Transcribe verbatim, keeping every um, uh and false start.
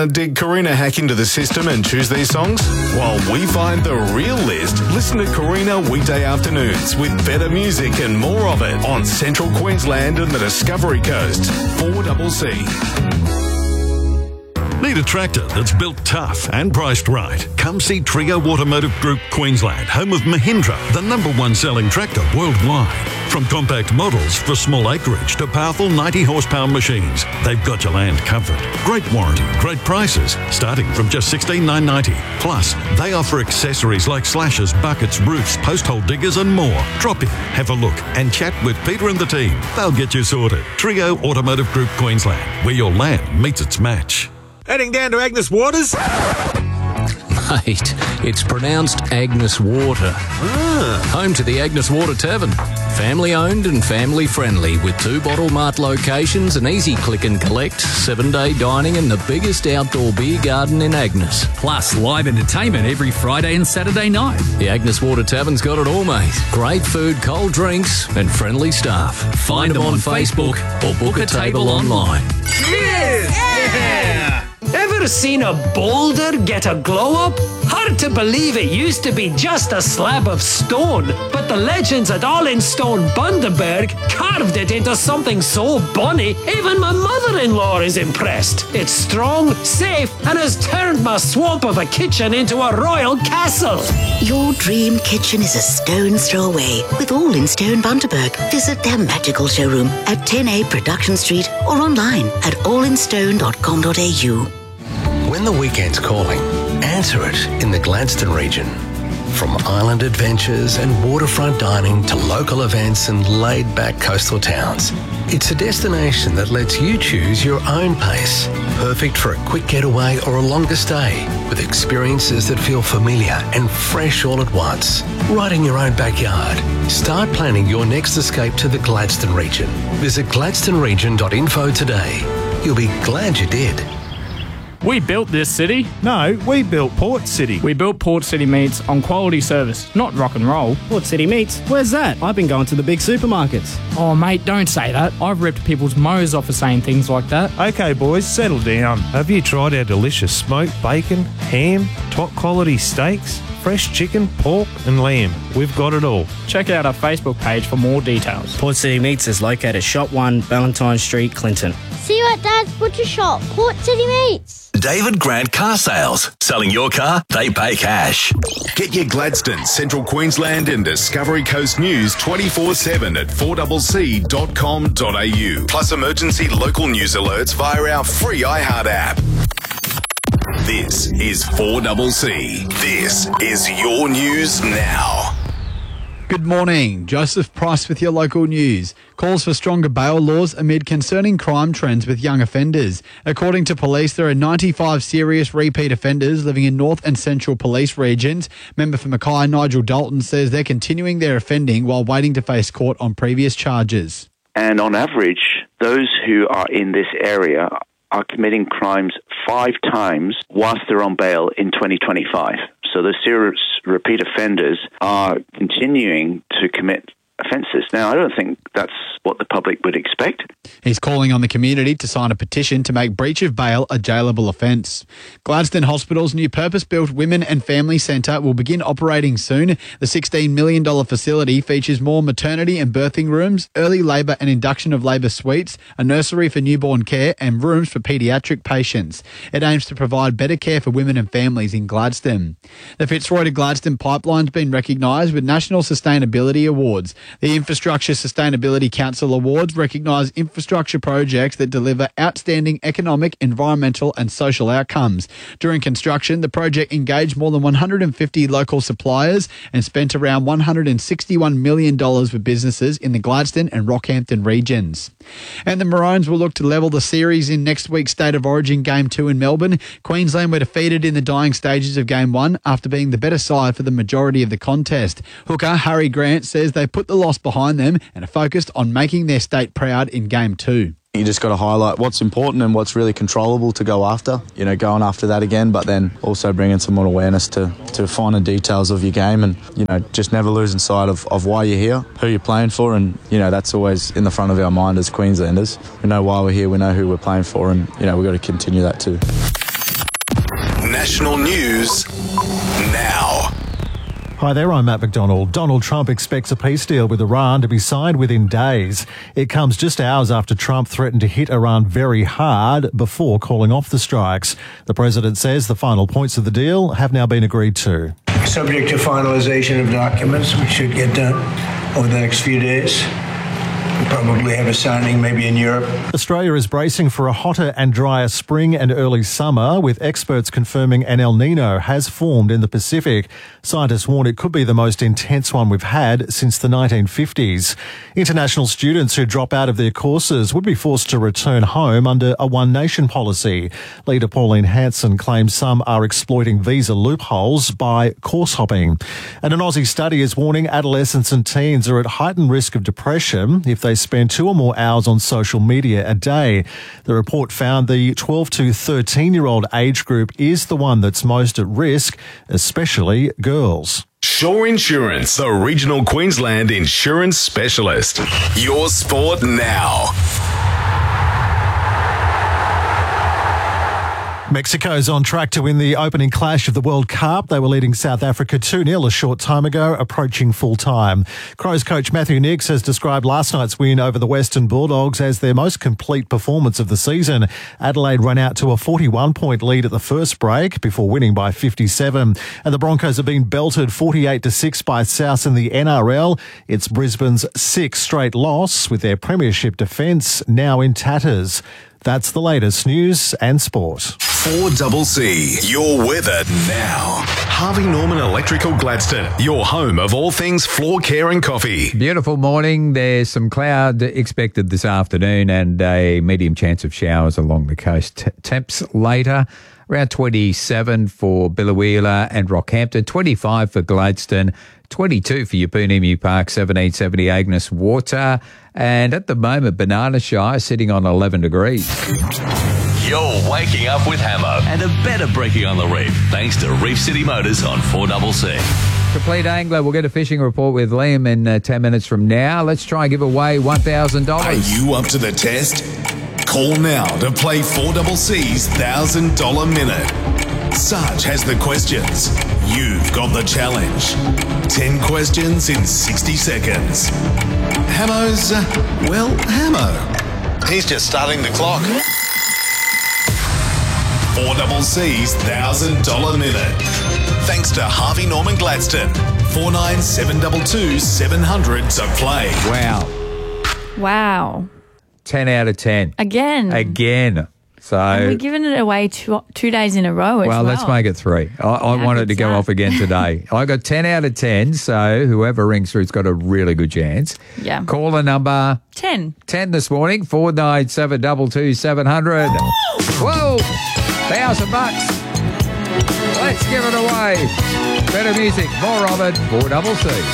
Uh, did Karina hack into the system and choose these songs? While we find the real list, listen to Karina weekday afternoons with better music and more of it on Central Queensland and the Discovery Coast. four C C. Need a tractor that's built tough and priced right? Come see Trio Automotive Group Queensland, home of Mahindra, the number one selling tractor worldwide. From compact models for small acreage to powerful ninety horsepower machines, they've got your land covered. Great warranty, great prices, starting from just sixteen thousand nine hundred ninety. Plus, they offer accessories like slashers, buckets, roofs, post hole diggers and more. Drop in, have a look and chat with Peter and the team. They'll get you sorted. Trio Automotive Group Queensland, where your land meets its match. Heading down to Agnes Waters? Mate, it's pronounced Agnes Water. Ah. Home to the Agnes Water Tavern. Family owned and family friendly with two Bottle Mart locations, an easy click and collect, seven day dining and the biggest outdoor beer garden in Agnes. Plus live entertainment every Friday and Saturday night. The Agnes Water Tavern's got it all, mate. Great food, cold drinks and friendly staff. Find, Find them on, on Facebook, Facebook or book a table online. Cheers! Yeah! Ever seen a boulder get a glow up? Hard to believe it used to be just a slab of stone, but the legends at All in Stone Bundaberg carved it into something so bonny, even my mother-in-law is impressed. It's strong, safe, and has turned my swamp of a kitchen into a royal castle. Your dream kitchen is a stone's throw away with All in Stone Bundaberg. Visit their magical showroom at ten A Production Street or online at all in stone dot com dot a u. When the weekend's calling, answer it in the Gladstone region. From island adventures and waterfront dining to local events and laid-back coastal towns, it's a destination that lets you choose your own pace. Perfect for a quick getaway or a longer stay, with experiences that feel familiar and fresh all at once. Right in your own backyard. Start planning your next escape to the Gladstone region. Visit gladstone region dot info today. You'll be glad you did. We built this city. No, we built Port City. We built Port City Meats on quality service, not rock and roll. Port City Meats? Where's that? I've been going to the big supermarkets. Oh, mate, don't say that. I've ripped people's mows off for saying things like that. Okay, boys, settle down. Have you tried our delicious smoked bacon, ham, top quality steaks, fresh chicken, pork and lamb? We've got it all. Check out our Facebook page for more details. Port City Meats is located Shop one, Valentine Street, Clinton. See you at Dad's Butcher Shop, Port City Meats. David Grant Car Sales. Selling your car, they pay cash. Get your Gladstone, Central Queensland and Discovery Coast news twenty-four seven at four c c dot com dot a u. Plus emergency local news alerts via our free iHeart app. This is four C C. This is your news now. Good morning. Joseph Price with your local news. Calls for stronger bail laws amid concerning crime trends with young offenders. According to police, there are ninety-five serious repeat offenders living in North and Central Police regions. Member for Mackay, Nigel Dalton, says they're continuing their offending while waiting to face court on previous charges. And on average, those who are in this area are committing crimes five times whilst they're on bail in twenty twenty-five. So the serious repeat offenders are continuing to commit offences. Now, I don't think that's what the public would expect. He's calling on the community to sign a petition to make breach of bail a jailable offence. Gladstone Hospital's new purpose-built Women and Family Centre will begin operating soon. The sixteen million dollars facility features more maternity and birthing rooms, early labour and induction of labour suites, a nursery for newborn care and rooms for paediatric patients. It aims to provide better care for women and families in Gladstone. The Fitzroy to Gladstone pipeline's been recognised with National Sustainability Awards. The Infrastructure Sustainability Council Awards recognise infrastructure projects that deliver outstanding economic, environmental and social outcomes. During construction, the project engaged more than one hundred fifty local suppliers and spent around one hundred sixty-one million dollars with businesses in the Gladstone and Rockhampton regions. And the Maroons will look to level the series in next week's State of Origin Game two in Melbourne. Queensland were defeated in the dying stages of Game one after being the better side for the majority of the contest. Hooker Harry Grant says they put the loss behind them and are focused on making their state proud in Game two. You just got to highlight what's important and what's really controllable to go after, you know, going after that again, but then also bringing some more awareness to, to finer details of your game and, you know, just never losing sight of, of why you're here, who you're playing for, and, you know, that's always in the front of our mind as Queenslanders. We know why we're here, we know who we're playing for, and, you know, we've got to continue that too. National news now. Hi there, I'm Matt McDonald. Donald Trump expects a peace deal with Iran to be signed within days. It comes just hours after Trump threatened to hit Iran very hard before calling off the strikes. The president says the final points of the deal have now been agreed to. Subject to finalization of documents, which should get done over the next few days. We'll probably have a signing maybe in Europe. Australia is bracing for a hotter and drier spring and early summer, with experts confirming an El Nino has formed in the Pacific. Scientists warn it could be the most intense one we've had since the nineteen fifties. International students who drop out of their courses would be forced to return home under a One Nation policy. Leader Pauline Hanson claims some are exploiting visa loopholes by course hopping. And an Aussie study is warning adolescents and teens are at heightened risk of depression if they spend two or more hours on social media a day. The report found the twelve to thirteen-year-old age group is the one that's most at risk, especially girls. Shore Insurance, the regional Queensland insurance specialist. Your sport now. Mexico's on track to win the opening clash of the World Cup. They were leading South Africa two nil a short time ago, approaching full time. Crows coach Matthew Nicks has described last night's win over the Western Bulldogs as their most complete performance of the season. Adelaide ran out to a forty-one point lead at the first break before winning by fifty-seven. And the Broncos have been belted forty-eight to six by South in the N R L. It's Brisbane's sixth straight loss, with their premiership defence now in tatters. That's the latest news and sport. four double C, your weather now. Harvey Norman Electrical Gladstone, your home of all things floor care and coffee. Beautiful morning. There's some cloud expected this afternoon and a medium chance of showers along the coast. T- temps later, around twenty-seven for Biloela and Rockhampton, twenty-five for Gladstone, twenty-two for Yeppoonemu Park, seventeen seventy Agnes Water, and at the moment Banana Shire sitting on eleven degrees. You're waking up with Hamo and a better breaking on the reef thanks to Reef City Motors on four double C. Complete Angler, we'll get a fishing report with Liam in uh, ten minutes from now. Let's try and give away one thousand dollars. Are you up to the test? Call now to play four double C's one thousand dollars minute. Sarge has the questions. You've got the challenge. ten questions in sixty seconds. Hamo's, uh, well, Hamo. He's just starting the clock. four double C's one thousand dollars minute. Thanks to Harvey Norman Gladstone. four nine seven two two seven hundred to play. Wow. Wow. ten out of ten. Again. Again. So And we're giving it away two, two days in a row as well. Well, let's make it three. I, I Yeah, wanted to good go start. off again today. I got ten out of ten, so whoever rings through's got a really good chance. Yeah. Call the number ten. ten this morning, four nine seven two two seven hundred. Whoa! Thousand bucks. Let's give it away. Better music, more of it, four double C.